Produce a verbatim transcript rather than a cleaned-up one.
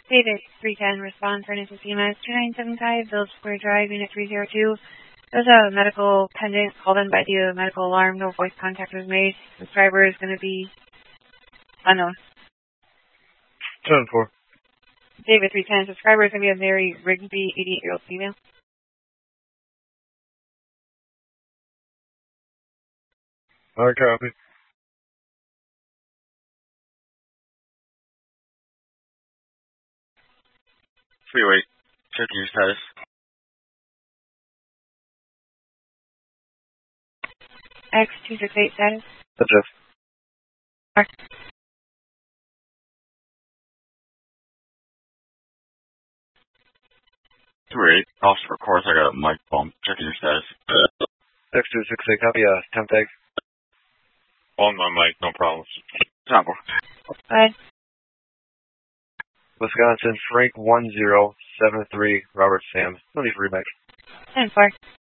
David, three ten, respond for Nancy C M S two nine seven five, Village Square Drive, Unit three zero two. There's a medical pendant called in by the medical alarm. No voice contact was made. Subscriber is going to be unknown. ten four. David, three ten, subscriber is going to be a Mary Rigsby, eighty-eight-year-old female. Hard copy. three oh eight, checking your status. X two six eight status. That's Jeff. R. three oh eight, officer for course, I got a mic bump, checking your status. X two six eight, copy, uh, temp tag. On my mic, no problems. ten four. Go ahead. Wisconsin, Frank one zero seven three, Robert Sam. No need for remake. ten four.